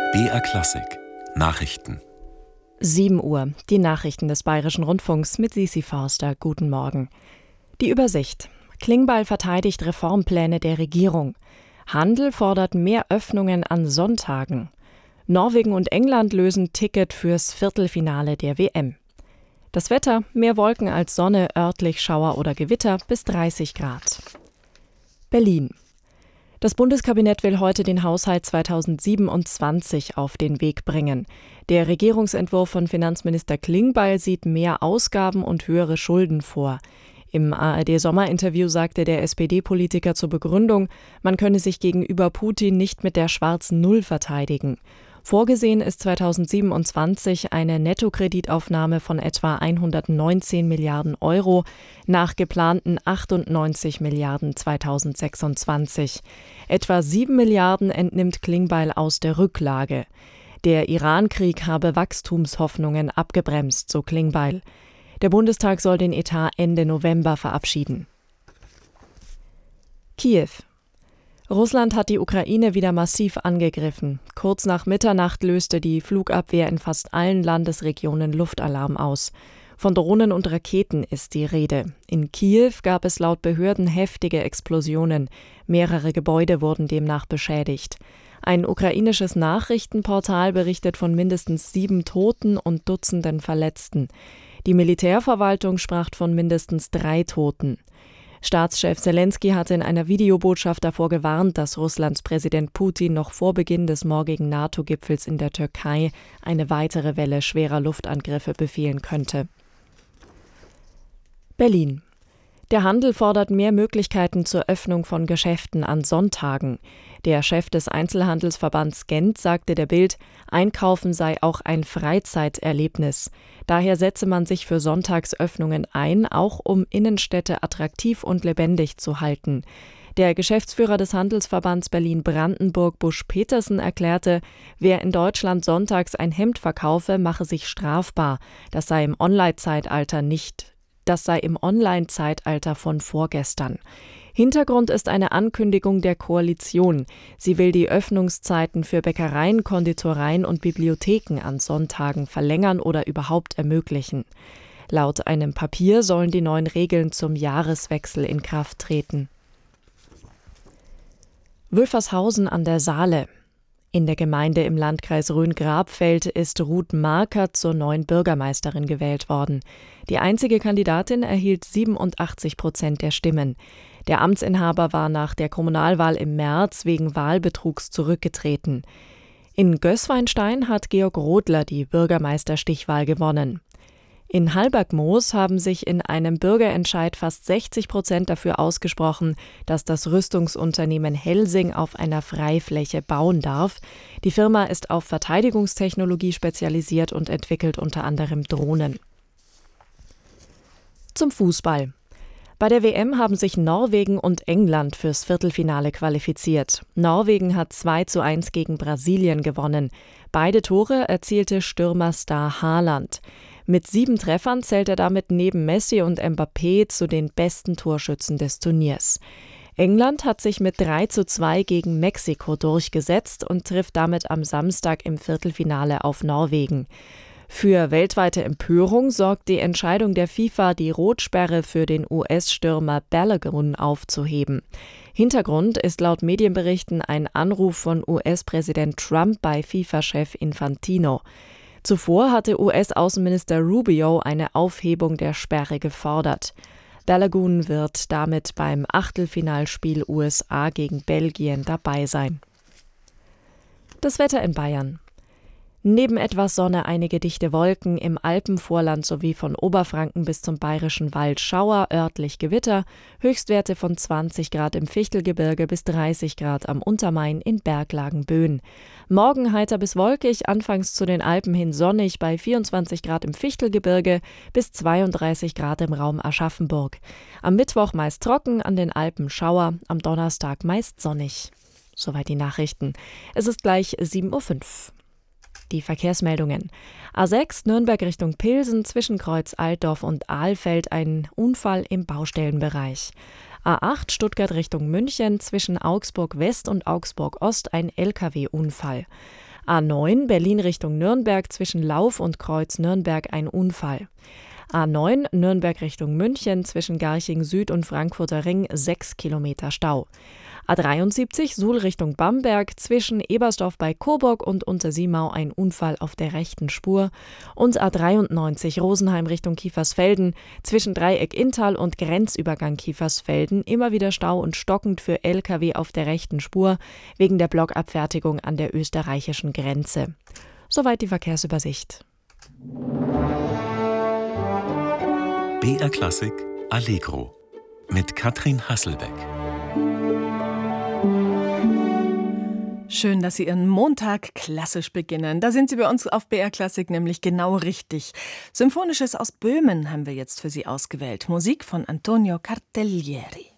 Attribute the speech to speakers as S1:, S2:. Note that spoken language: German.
S1: BR Klassik Nachrichten.
S2: 7 Uhr, die Nachrichten des Bayerischen Rundfunks mit Sisi Forster. Guten Morgen. Die Übersicht. Klingbeil verteidigt Reformpläne der Regierung. Handel fordert mehr Öffnungen an Sonntagen. Norwegen und England lösen Ticket fürs Viertelfinale der WM. Das Wetter: mehr Wolken als Sonne, örtlich Schauer oder Gewitter, bis 30 Grad. Berlin. Das Bundeskabinett will heute den Haushalt 2027 auf den Weg bringen. Der Regierungsentwurf von Finanzminister Klingbeil sieht mehr Ausgaben und höhere Schulden vor. Im ARD-Sommerinterview sagte der SPD-Politiker zur Begründung, man könne sich gegenüber Putin nicht mit der schwarzen Null verteidigen. Vorgesehen ist 2027 eine Nettokreditaufnahme von etwa 119 Milliarden Euro nach geplanten 98 Milliarden 2026. Etwa 7 Milliarden entnimmt Klingbeil aus der Rücklage. Der Iran-Krieg habe Wachstumshoffnungen abgebremst, so Klingbeil. Der Bundestag soll den Etat Ende November verabschieden. Kiew. Russland hat die Ukraine wieder massiv angegriffen. Kurz nach Mitternacht löste die Flugabwehr in fast allen Landesregionen Luftalarm aus. Von Drohnen und Raketen ist die Rede. In Kiew gab es laut Behörden heftige Explosionen. Mehrere Gebäude wurden demnach beschädigt. Ein ukrainisches Nachrichtenportal berichtet von mindestens 7 Toten und Dutzenden Verletzten. Die Militärverwaltung sprach von mindestens 3 Toten. Staatschef Selenskyj hatte in einer Videobotschaft davor gewarnt, dass Russlands Präsident Putin noch vor Beginn des morgigen NATO-Gipfels in der Türkei eine weitere Welle schwerer Luftangriffe befehlen könnte. Berlin. Der Handel fordert mehr Möglichkeiten zur Öffnung von Geschäften an Sonntagen. Der Chef des Einzelhandelsverbands Gent sagte der Bild, Einkaufen sei auch ein Freizeiterlebnis. Daher setze man sich für Sonntagsöffnungen ein, auch um Innenstädte attraktiv und lebendig zu halten. Der Geschäftsführer des Handelsverbands Berlin-Brandenburg, Busch Petersen, erklärte, wer in Deutschland sonntags ein Hemd verkaufe, mache sich strafbar. Das sei im Online-Zeitalter von vorgestern. Hintergrund ist eine Ankündigung der Koalition. Sie will die Öffnungszeiten für Bäckereien, Konditoreien und Bibliotheken an Sonntagen verlängern oder überhaupt ermöglichen. Laut einem Papier sollen die neuen Regeln zum Jahreswechsel in Kraft treten. Wülfershausen an der Saale. In der Gemeinde im Landkreis Rhön-Grabfeld ist Ruth Marker zur neuen Bürgermeisterin gewählt worden. Die einzige Kandidatin erhielt 87% der Stimmen. Der Amtsinhaber war nach der Kommunalwahl im März wegen Wahlbetrugs zurückgetreten. In Gößweinstein hat Georg Rodler die Bürgermeisterstichwahl gewonnen. In Halbergmoos haben sich in einem Bürgerentscheid fast 60% dafür ausgesprochen, dass das Rüstungsunternehmen Helsing auf einer Freifläche bauen darf. Die Firma ist auf Verteidigungstechnologie spezialisiert und entwickelt unter anderem Drohnen. Zum Fußball. Bei der WM haben sich Norwegen und England fürs Viertelfinale qualifiziert. Norwegen hat 2:1 gegen Brasilien gewonnen. Beide Tore erzielte Stürmerstar Haaland. Mit 7 Treffern zählt er damit neben Messi und Mbappé zu den besten Torschützen des Turniers. England hat sich mit 3:2 gegen Mexiko durchgesetzt und trifft damit am Samstag im Viertelfinale auf Norwegen. Für weltweite Empörung sorgt die Entscheidung der FIFA, die Rotsperre für den US-Stürmer Balogun aufzuheben. Hintergrund ist laut Medienberichten ein Anruf von US-Präsident Trump bei FIFA-Chef Infantino. Zuvor hatte US-Außenminister Rubio eine Aufhebung der Sperre gefordert. Balogun wird damit beim Achtelfinalspiel USA gegen Belgien dabei sein. Das Wetter in Bayern. Neben etwas Sonne einige dichte Wolken, im Alpenvorland sowie von Oberfranken bis zum Bayerischen Wald Schauer, örtlich Gewitter, Höchstwerte von 20 Grad im Fichtelgebirge bis 30 Grad am Untermain in Berglagen Böen. Morgen heiter bis wolkig, anfangs zu den Alpen hin sonnig bei 24 Grad im Fichtelgebirge bis 32 Grad im Raum Aschaffenburg. Am Mittwoch meist trocken, an den Alpen Schauer, am Donnerstag meist sonnig. Soweit die Nachrichten. Es ist gleich 7:05 Uhr. Die Verkehrsmeldungen. A6 Nürnberg Richtung Pilsen zwischen Kreuz Altdorf und Ahlfeld ein Unfall im Baustellenbereich. A8 Stuttgart Richtung München zwischen Augsburg West und Augsburg Ost ein Lkw-Unfall. A9 Berlin Richtung Nürnberg zwischen Lauf und Kreuz Nürnberg ein Unfall. A9 Nürnberg Richtung München zwischen Garching Süd und Frankfurter Ring 6 Kilometer Stau. A73 Suhl Richtung Bamberg zwischen Ebersdorf bei Coburg und Untersiemau ein Unfall auf der rechten Spur. Und A93 Rosenheim Richtung Kiefersfelden zwischen Dreieck Inntal und Grenzübergang Kiefersfelden immer wieder Stau und stockend für Lkw auf der rechten Spur wegen der Blockabfertigung an der österreichischen Grenze. Soweit die Verkehrsübersicht.
S1: BR Klassik Allegro mit Katrin Hasselbeck.
S3: Schön, dass Sie Ihren Montag klassisch beginnen. Da sind Sie bei uns auf BR Klassik nämlich genau richtig. Symphonisches aus Böhmen haben wir jetzt für Sie ausgewählt. Musik von Antonio Cartaglieri.